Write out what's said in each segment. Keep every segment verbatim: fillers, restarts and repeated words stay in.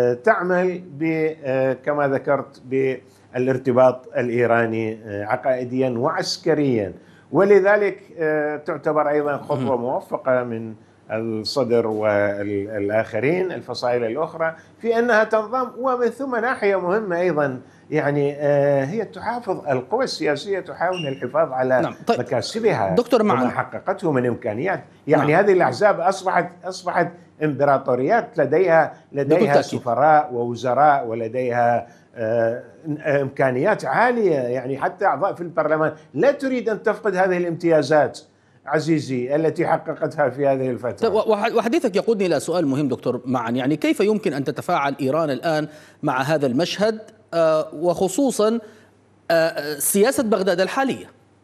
تعمل كما ذكرت بالارتباط الإيراني عقائديا وعسكريا، ولذلك تعتبر أيضا خطوة موفقة من الصدر والآخرين الفصائل الأخرى في أنها تنضم. ومن ثم ناحية مهمة أيضا، يعني هي تحافظ، القوى السياسية تحاول الحفاظ على نعم. طيب. مكاسبها دكتور وما حققته من إمكانيات. يعني نعم. هذه الأحزاب أصبحت أصبحت إمبراطوريات، لديها لديها سفراء ووزراء ولديها إمكانيات عالية. يعني حتى أعضاء في البرلمان لا تريد أن تفقد هذه الامتيازات عزيزي التي حققتها في هذه الفترة. وحديثك يقودني إلى سؤال مهم دكتور معا، يعني كيف يمكن أن تتفاعل إيران الآن مع هذا المشهد وخصوصا سياسة بغداد الحالية؟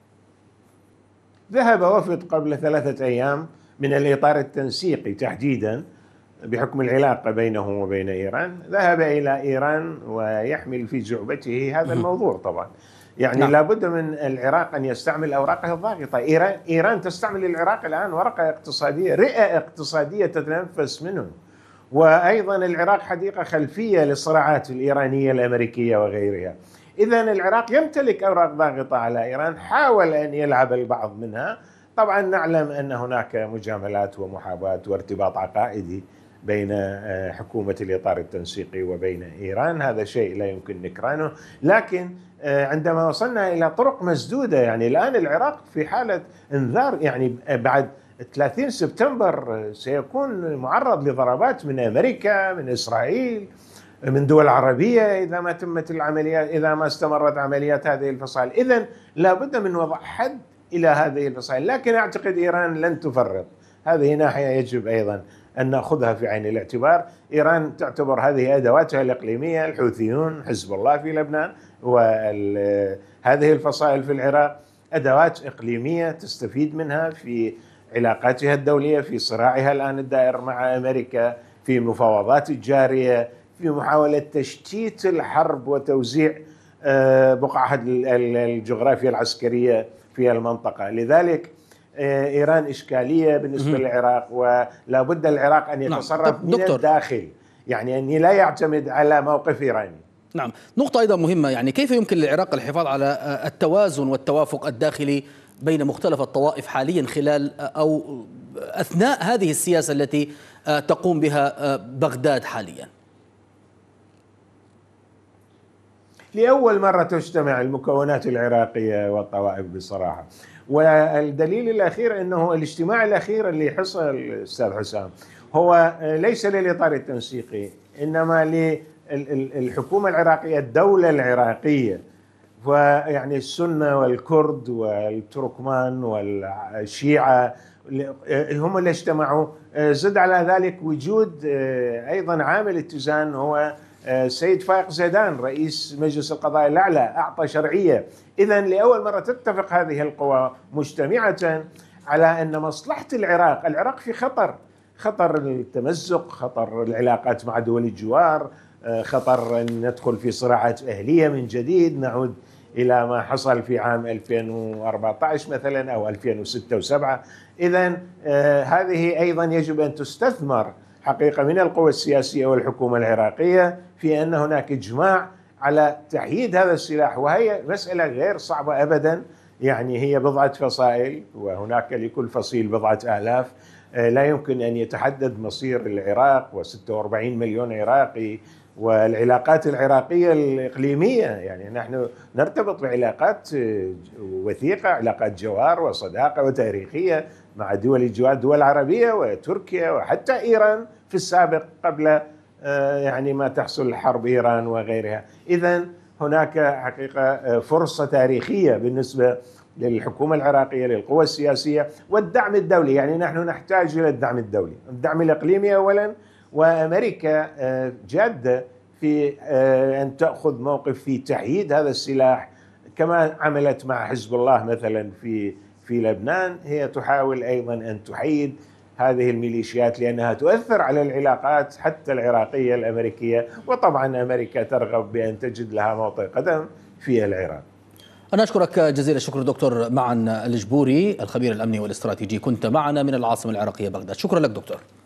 ذهب وفد قبل ثلاثة أيام من الإطار التنسيقي تحديدا بحكم العلاقة بينه وبين إيران، ذهب إلى إيران ويحمل في جعبته هذا الموضوع. طبعا يعني نعم. لابد من العراق أن يستعمل أوراقه الضاغطة. إيران, إيران تستعمل العراق الآن ورقة اقتصادية، رئة اقتصادية تتنفس منه. وأيضا العراق حديقة خلفية للصراعات الإيرانية الأمريكية وغيرها. إذن العراق يمتلك أوراق ضاغطة على إيران، حاول أن يلعب البعض منها. طبعا نعلم أن هناك مجاملات ومحاباة وارتباط عقائدي بين حكومة الإطار التنسيقي وبين إيران، هذا شيء لا يمكن نكرانه. لكن عندما وصلنا إلى طرق مسدودة، يعني الآن العراق في حالة انذار، يعني بعد ثلاثين سبتمبر سيكون معرض لضربات من أمريكا، من إسرائيل، من دول عربية إذا ما تمت العمليات، إذا ما استمرت عمليات هذه الفصائل. إذن لابد من وضع حد إلى هذه الفصائل، لكن أعتقد إيران لن تفرط. هذه ناحية يجب أيضا أن نأخذها في عين الاعتبار. إيران تعتبر هذه أدواتها الإقليمية، الحوثيون، حزب الله في لبنان، وهذه الفصائل في العراق أدوات إقليمية تستفيد منها في علاقاتها الدولية، في صراعها الآن الدائر مع أمريكا، في مفاوضات الجارية، في محاولة تشتيت الحرب وتوزيع بقعها الجغرافية العسكرية في المنطقة. لذلك إيران إشكالية بالنسبة للعراق، ولا بد العراق أن يتصرف نعم. من الداخل، يعني أن لا يعتمد على موقف إيراني. نعم، نقطة أيضا مهمة، يعني كيف يمكن للعراق الحفاظ على التوازن والتوافق الداخلي بين مختلف الطوائف حاليا خلال أو أثناء هذه السياسة التي تقوم بها بغداد حاليا؟ لأول مرة تجتمع المكونات العراقية والطوائف بصراحة. والدليل الأخير أنه الاجتماع الأخير اللي حصل أستاذ حسام هو ليس للإطار التنسيقي، إنما للحكومة العراقية، الدولة العراقية، ويعني السنة والكرد والتركمان والشيعة هم اللي اجتمعوا. زد على ذلك وجود أيضا عامل اتزان، هو السيد فائق زيدان رئيس مجلس القضاء الأعلى أعطى شرعية. إذن لأول مرة تتفق هذه القوى مجتمعة على أن مصلحة العراق، العراق في خطر، خطر التمزق، خطر العلاقات مع دول الجوار، خطر أن ندخل في صراعات أهلية من جديد، نعود إلى ما حصل في عام ألفين وأربعة عشر مثلا أو ألفين وستة وسبعة. إذن هذه أيضا يجب أن تستثمر حقيقة من القوى السياسية والحكومة العراقية في أن هناك إجماع على تحييد هذا السلاح، وهي مسألة غير صعبة أبدا. يعني هي بضعة فصائل، وهناك لكل فصيل بضعة آلاف، لا يمكن أن يتحدد مصير العراق وستة وأربعين مليون عراقي والعلاقات العراقية الإقليمية. يعني نحن نرتبط بعلاقات وثيقة، علاقات جوار وصداقة وتاريخية مع دول الجوار، دول عربية وتركيا وحتى إيران في السابق قبل يعني ما تحصل حرب إيران وغيرها. إذن هناك حقيقة فرصة تاريخية بالنسبة للحكومة العراقية، للقوى السياسية والدعم الدولي. يعني نحن نحتاج إلى الدعم الدولي، الدعم الإقليمي أولا، وأمريكا جادة في أن تأخذ موقف في تحييد هذا السلاح كما عملت مع حزب الله مثلا في في لبنان. هي تحاول أيضا أن تحيد هذه الميليشيات لأنها تؤثر على العلاقات حتى العراقية الأمريكية، وطبعا أمريكا ترغب بأن تجد لها موطئ قدم في العراق. أنا أشكرك جزيل الشكر دكتور معن الجبوري، الخبير الأمني والاستراتيجي، كنت معنا من العاصمة العراقية بغداد. شكرا لك دكتور.